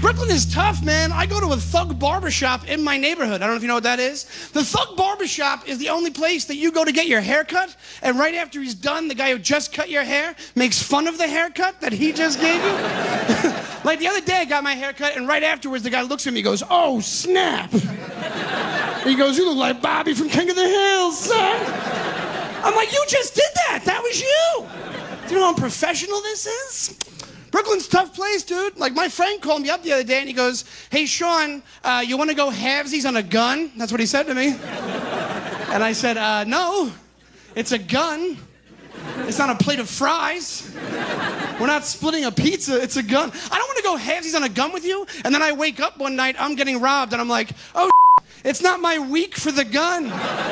Brooklyn is tough, man. I go to a thug barbershop in my neighborhood. I don't know if you know what that is. The thug barbershop is the only place that you go to get your hair cut, and right after he's done, the guy who just cut your hair makes fun of the haircut that he just gave you. Like the other day, I got my hair cut, and right afterwards, the guy looks at me and goes, "Oh, snap." He goes, "You look like Bobby from King of the Hills, son." I'm like, "You just did that. That was you." Do you know how unprofessional this is? Brooklyn's a tough place, dude. Like, my friend called me up the other day, and he goes, "Hey, Sean, you want to go halvesies on a gun?" That's what he said to me. And I said, "No, it's a gun. It's not a plate of fries. We're not splitting a pizza. It's a gun. I don't want to go halvesies on a gun with you." And then I wake up one night, I'm getting robbed, and I'm like, "Oh, it's not my week for the gun."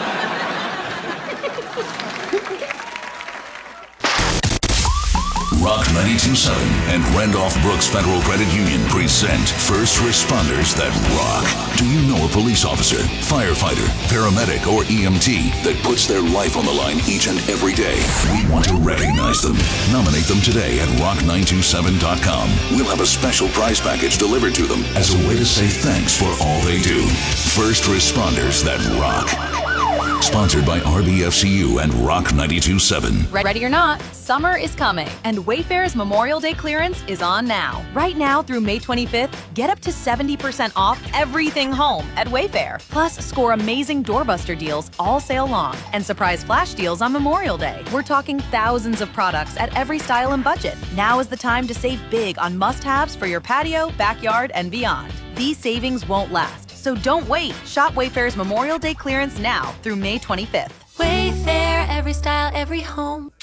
Rock 92.7 and Randolph-Brooks Federal Credit Union present First Responders That Rock. Do you know a police officer, firefighter, paramedic, or EMT that puts their life on the line each and every day? We want to recognize them. Nominate them today at rock927.com. We'll have a special prize package delivered to them as a way to say thanks for all they do. First Responders That Rock. Sponsored by RBFCU and Rock 92.7. Ready or not, summer is coming, and Wayfair's Memorial Day clearance is on now. Right now through May 25th, get up to 70% off everything home at Wayfair. Plus, score amazing doorbuster deals all sale long and surprise flash deals on Memorial Day. We're talking thousands of products at every style and budget. Now is the time to save big on must-haves for your patio, backyard, and beyond. These savings won't last, so don't wait. Shop Wayfair's Memorial Day clearance now through May 25th. Wayfair, every style, every home.